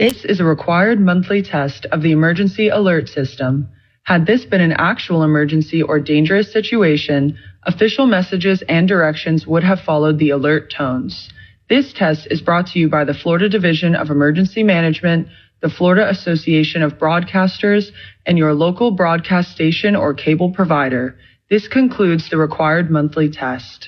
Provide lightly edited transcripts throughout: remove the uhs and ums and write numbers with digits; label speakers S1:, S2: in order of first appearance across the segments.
S1: This is a required monthly test of the emergency alert system. Had this been an actual emergency or dangerous situation, official messages and directions would have followed the alert tones. This test is brought to you by the Florida Division of Emergency Management, the Florida Association of Broadcasters, and your local broadcast station or cable provider. This concludes the required monthly test.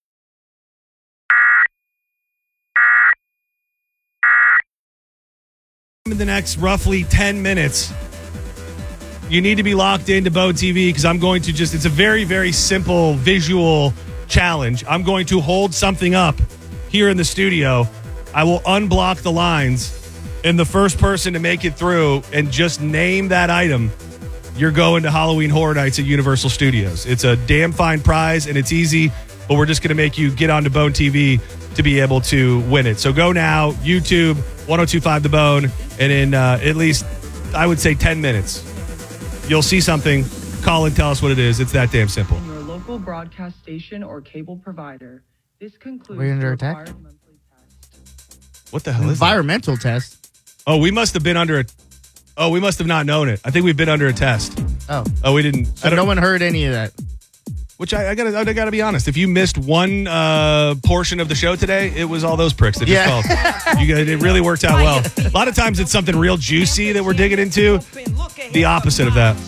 S2: In the next roughly 10 minutes, you need to be locked into Bone TV because I'm going to it's a very, very simple visual challenge. I'm going to hold something up here in the studio. I will unblock the lines, and the first person to make it through and just name that item, you're going to Halloween Horror Nights at Universal Studios. It's a damn fine prize, and it's easy, but we're just going to make you get onto Bone TV to be able to win it. So go now, YouTube, 1025 The Bone, and in at least, I would say 10 minutes, you'll see something. Call and tell us what it is. It's that damn simple.
S1: Your local broadcast station or cable provider. This concludes
S3: We're under
S1: the
S3: attack?
S1: required monthly test.
S2: What the hell is that?
S3: Environmental test.
S2: Oh, we must have been under a... Oh, we must have not known it. I think we've been under a test.
S3: Oh,
S2: we didn't...
S3: so no one heard any of that.
S2: Which I gotta be honest. If you missed one portion of the show today, it was all those pricks that just called. It really worked out well. A lot of times it's something real juicy that we're digging into. The opposite of that.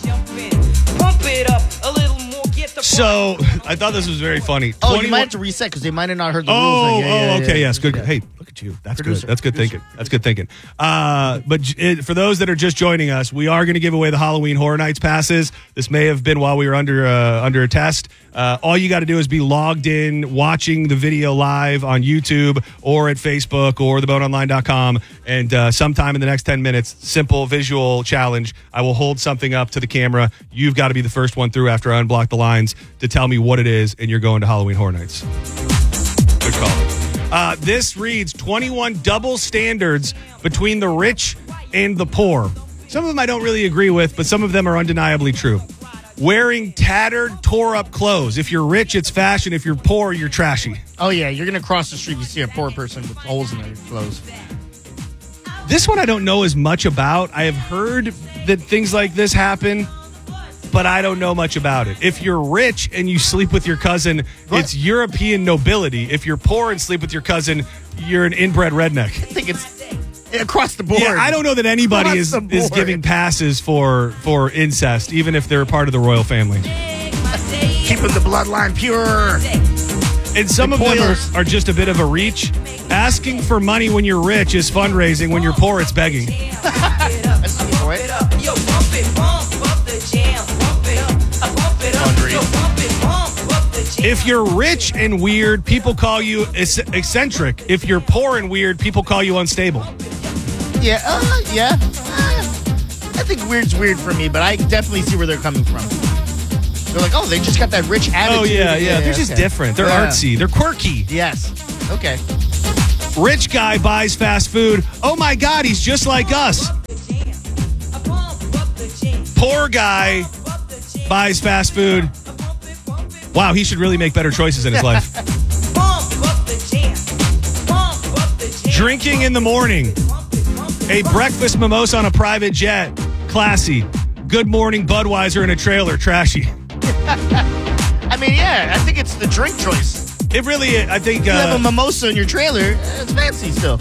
S2: So I thought this was very funny.
S3: Oh, you might have to reset because they might have not heard the rules.
S2: Okay, yes, good.
S3: Yeah.
S2: Hey, look at you. That's
S3: Producer,
S2: good. That's good
S3: producer.
S2: thinking. That's good thinking. But for those that are just joining us, we are going to give away the Halloween Horror Nights passes. This may have been while we were under a test. All you got to do is be logged in, watching the video live on YouTube or at Facebook or theboneonline.com. And sometime in the next 10 minutes, simple visual challenge. I will hold something up to the camera. You've got to be the first one through after I unblock the lines to tell me what it is, and you're going to Halloween Horror Nights. Good call. This reads 21 double standards between the rich and the poor. Some of them I don't really agree with, but some of them are undeniably true. Wearing tattered, tore-up clothes. If you're rich, it's fashion. If you're poor, you're trashy.
S3: Oh, yeah. You're going to cross the street. You see a poor person with holes in their clothes.
S2: This one I don't know as much about. I have heard that things like this happen, but I don't know much about it. If you're rich and you sleep with your cousin, it's European nobility. If you're poor and sleep with your cousin, you're an inbred redneck.
S3: I think it's across the board.
S2: Yeah, I don't know that anybody is giving passes for incest, even if they're part of the royal family.
S3: Keeping the bloodline pure.
S2: And some of them are just a bit of a reach. Asking for money when you're rich is fundraising. When you're poor, it's begging.
S3: That's a good point.
S2: If you're rich and weird, people call you eccentric. If you're poor and weird, people call you unstable.
S3: Yeah. I think weird's weird for me, but I definitely see where they're coming from. They're like, oh, they just got that rich attitude.
S2: Oh, yeah. They're just different. They're artsy. They're quirky.
S3: Yes. Okay.
S2: Rich guy buys fast food. Oh, my God, he's just like us. Poor guy buys fast food. Wow, he should really make better choices in his life. Drinking in the morning. A breakfast mimosa on a private jet. Classy. Good morning Budweiser in a trailer. Trashy.
S3: I mean, yeah, I think it's the drink choice.
S2: It really is. I think...
S3: you have a mimosa in your trailer. It's fancy still.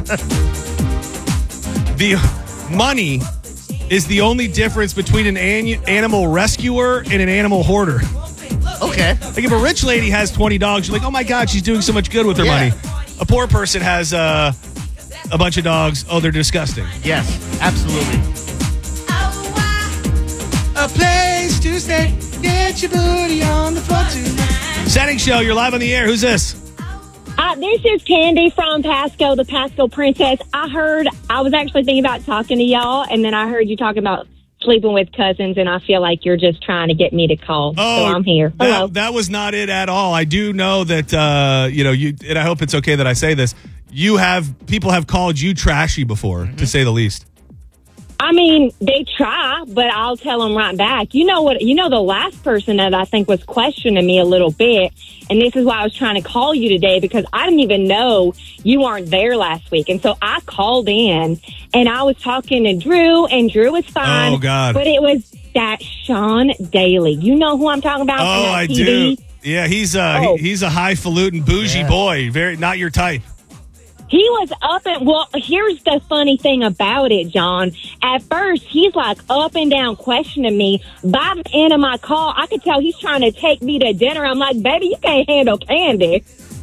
S2: The money is the only difference between an animal rescuer and an animal hoarder.
S3: Okay.
S2: Like if a rich lady has 20 dogs, you're like, oh my God, she's doing so much good with her money. A poor person has a bunch of dogs. Oh, they're disgusting.
S3: Yes, absolutely.
S2: A place to stay. Get your booty on the floor tonight. Setting show, you're live on the air. Who's this?
S4: This is Candy from Pasco, the Pasco Princess. I was actually thinking about talking to y'all, and then I heard you talking about sleeping with cousins, and I feel like you're just trying to get me to call.
S2: Oh,
S4: so I'm here. Hello.
S2: That was not it at all. I do know that, you, and I hope it's okay that I say this. People have called you trashy before, to say the least.
S4: I mean, they try, but I'll tell them right back. You know what? You know, the last person that I think was questioning me a little bit, and this is why I was trying to call you today, because I didn't even know you weren't there last week. And so I called in, and I was talking to Drew, and Drew was fine.
S2: Oh, God.
S4: But it was that Sean Daly. You know who I'm talking about?
S2: Oh,
S4: on that
S2: I
S4: TV?
S2: do. Yeah, he's a highfalutin bougie boy. Very not your type.
S4: He was up and, well, here's the funny thing about it, John. At first, he's like up and down questioning me. By the end of my call, I could tell he's trying to take me to dinner. I'm like, baby, you can't handle candy.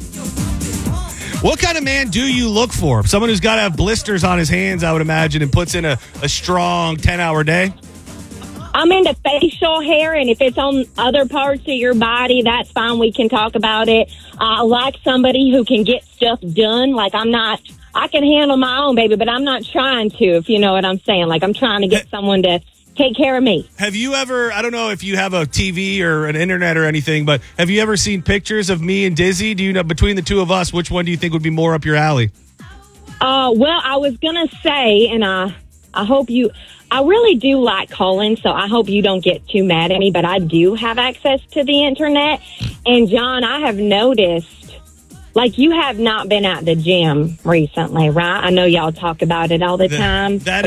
S2: What kind of man do you look for? Someone who's got to have blisters on his hands, I would imagine, and puts in a strong 10-hour day?
S4: I'm into facial hair, and if it's on other parts of your body, that's fine. We can talk about it. I like somebody who can get stuff done. Like, I can handle my own, baby, but I'm not trying to, if you know what I'm saying. Like, I'm trying to get someone to take care of me.
S2: Have you ever, I don't know if you have a TV or an internet or anything, but have you ever seen pictures of me and Dizzy? Do you know, between the two of us, which one do you think would be more up your alley?
S4: Well, I was going to say, and I hope I really do like Colin, so I hope you don't get too mad at me, but I do have access to the internet. And, John, I have noticed, like, you have not been at the gym recently, right? I know y'all talk about it all the time.
S3: That's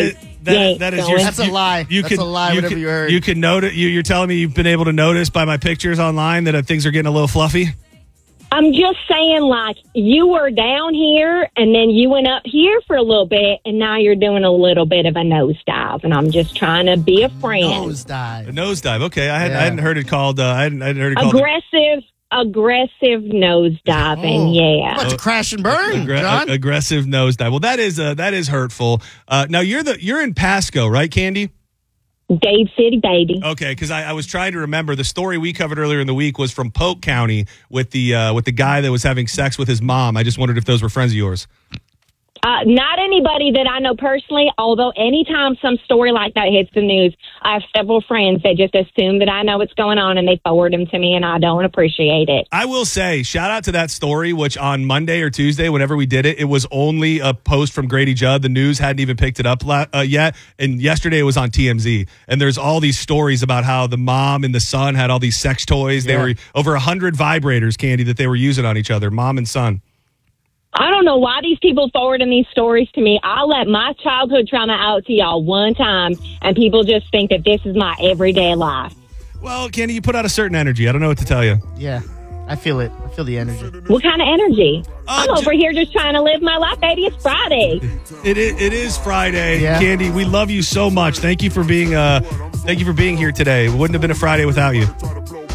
S3: a lie. That's a lie, whatever you heard.
S2: You can notice, you're telling me you've been able to notice by my pictures online that things are getting a little fluffy?
S4: I'm just saying, like, you were down here, and then you went up here for a little bit, and now you're doing a little bit of a nosedive, and I'm just trying to be a friend.
S3: Nosedive.
S2: A nosedive. Okay, I hadn't heard it called. I hadn't heard it called
S4: aggressive nosediving. Yeah.
S3: About to crash and burn, John.
S2: Aggressive nosedive. Well, that is hurtful. Now you're in Pasco, right, Candy?
S4: Dade City, baby.
S2: Okay, because I was trying to remember the story we covered earlier in the week was from Polk County with the guy that was having sex with his mom. I just wondered if those were friends of yours.
S4: Not anybody that I know personally, although anytime some story like that hits the news, I have several friends that just assume that I know what's going on and they forward them to me, and I don't appreciate it.
S2: I will say, shout out to that story, which on Monday or Tuesday, whenever we did it, it was only a post from Grady Judd. The news hadn't even picked it up yet, and yesterday it was on TMZ. And there's all these stories about how the mom and the son had all these sex toys. They were over 100 vibrators, Candy, that they were using on each other, mom and son.
S4: I don't know why these people forwarding these stories to me. I let my childhood trauma out to y'all one time, and people just think that this is my everyday life.
S2: Well, Candy, you put out a certain energy. I don't know what to tell you.
S3: Yeah, I feel it. I feel the energy.
S4: What kind of energy? I'm over here just trying to live my life, baby. It's Friday.
S2: It is Friday.
S3: Yeah.
S2: Candy, we love you so much. Thank you for being here today. It wouldn't have been a Friday without you.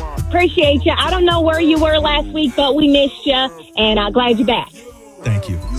S4: Appreciate you. I don't know where you were last week, but we missed you, and I'm glad you're back.
S2: Thank you.